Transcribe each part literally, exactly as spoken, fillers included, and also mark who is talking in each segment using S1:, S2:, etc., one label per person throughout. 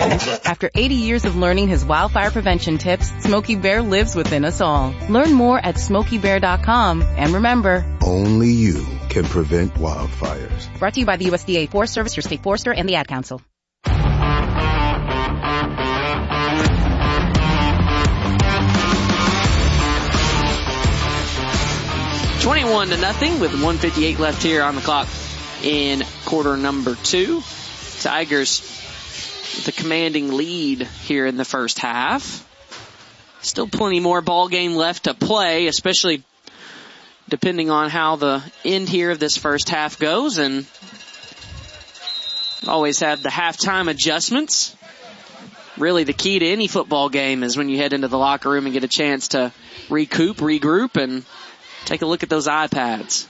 S1: After eighty years of learning his wildfire prevention tips, Smokey Bear lives within us all. Learn more at smokey bear dot com. And remember,
S2: only you can prevent wildfires.
S1: Brought to you by the U S D A Forest Service, your state forester, and the Ad Council.
S3: twenty-one to nothing with one fifty-eight left here on the clock in quarter number two. Tigers with a commanding lead here in the first half. Still plenty more ball game left to play, especially depending on how the end here of this first half goes. And always have the halftime adjustments. Really the key to any football game is when you head into the locker room and get a chance to recoup, regroup, and take a look at those iPads.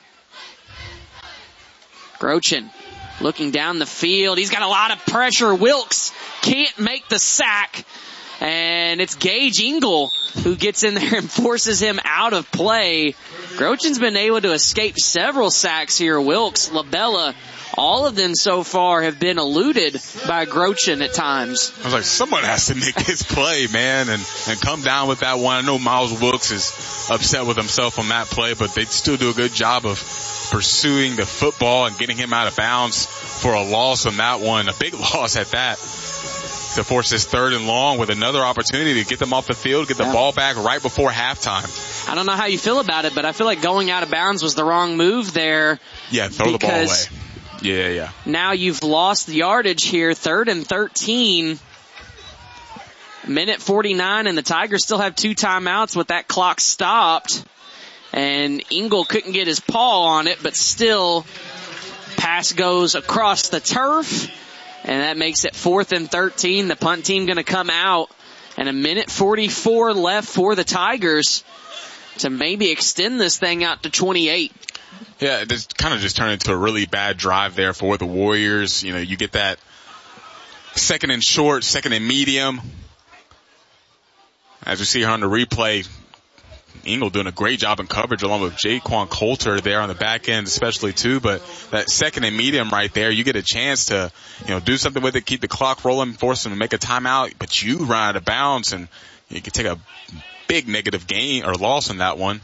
S3: Grochin looking down the field. He's got a lot of pressure. Wilkes can't make the sack. And it's Gage Engel who gets in there and forces him out of play. Grochin's been able to escape several sacks here. Wilkes, Labella, all of them so far have been eluded by Grochin at times.
S4: I was like, someone has to make this play, man, and, and come down with that one. I know Miles Wilkes is upset with himself on that play, but they still do a good job of pursuing the football and getting him out of bounds for a loss on that one, a big loss at that, to force this third and long with another opportunity to get them off the field, get the yeah. ball back right before halftime.
S3: I don't know how you feel about it, but I feel like going out of bounds was the wrong move there.
S4: Yeah, throw the ball away. Yeah, yeah.
S3: Now you've lost the yardage here, third and thirteen. Minute forty-nine, and the Tigers still have two timeouts with that clock stopped. And Engel couldn't get his paw on it, but still, pass goes across the turf. And that makes it fourth and thirteen. The punt team going to come out. And a minute forty-four left for the Tigers to maybe extend this thing out to twenty-eight.
S4: Yeah, this kind of just turned into a really bad drive there for the Warriors. You know, you get that second and short, second and medium. As we see here on the replay, Engel doing a great job in coverage along with Jaquan Coulter there on the back end especially too. But that second and medium right there, you get a chance to, you know, do something with it, keep the clock rolling, force them to make a timeout, but you run out of bounds and you can take a big negative gain or loss on that one.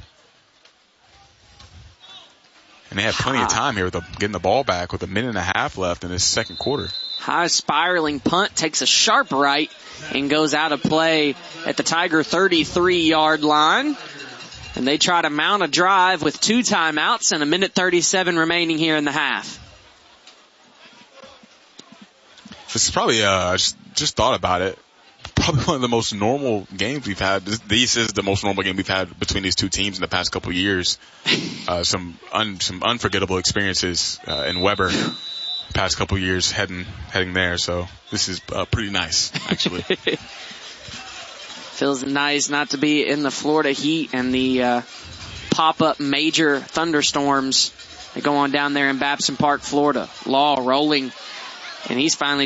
S4: And they had plenty of time here with the, getting the ball back with a minute and a half left in this second quarter.
S3: High spiraling punt takes a sharp right and goes out of play at the Tiger thirty-three yard line. And they try to mount a drive with two timeouts and a minute thirty-seven remaining here in the half.
S4: This is probably, uh, I just, just thought about it. Probably one of the most normal games we've had. This, this is the most normal game we've had between these two teams in the past couple of years. Uh, some un, some unforgettable experiences uh, in Weber the past couple of years heading heading there. So this is uh, pretty nice, actually.
S3: Feels nice not to be in the Florida heat and the uh, pop-up major thunderstorms that go on down there in Babson Park, Florida. Law rolling, and he's finally